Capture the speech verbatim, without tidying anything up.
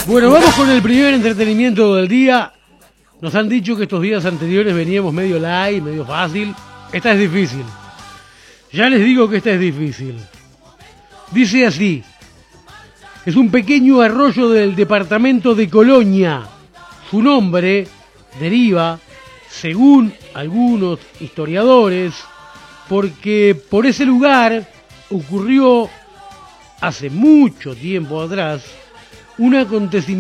Bueno, vamos con el primer entretenimiento del día. Nos han dicho que estos días anteriores veníamos medio light, medio fácil. Esta es difícil. Ya les digo que esta es difícil. Dice así. Es un pequeño arroyo del departamento de Colonia. Su nombre deriva, según algunos historiadores, porque por ese lugar ocurrió hace mucho tiempo atrás un acontecimiento